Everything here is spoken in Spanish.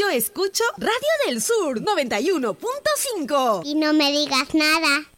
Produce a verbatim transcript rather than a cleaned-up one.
yo escucho Radio del Sur noventa y uno punto cinco. Y no me digas nada.